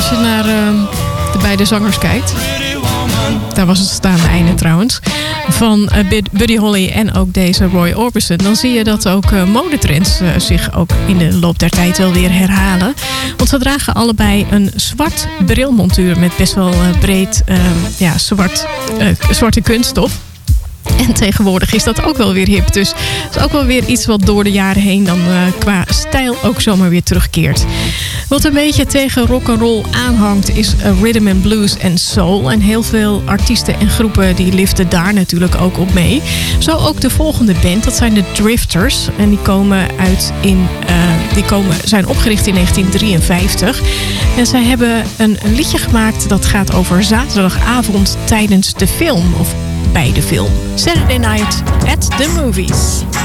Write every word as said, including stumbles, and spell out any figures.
als je naar uh, de beide zangers kijkt. Daar was het staande einde trouwens. Van uh, Buddy Holly en ook deze Roy Orbison. Dan zie je dat ook uh, modetrends uh, zich ook in de loop der tijd wel weer herhalen. Want ze dragen allebei een zwart brilmontuur met best wel uh, breed uh, ja, zwart, uh, zwarte kunststof. En tegenwoordig is dat ook wel weer hip. Dus het is ook wel weer iets wat door de jaren heen dan uh, qua stijl ook zomaar weer terugkeert. Wat een beetje tegen rock'n'roll aanhangt is uh, rhythm and blues en soul. En heel veel artiesten en groepen die liften daar natuurlijk ook op mee. Zo ook de volgende band, dat zijn de Drifters. En die komen uit in, uh, die komen, zijn opgericht in negentien drieënvijftig. En zij hebben een, een liedje gemaakt dat gaat over zaterdagavond tijdens de film. Of bij de film. Saturday Night at the Movies.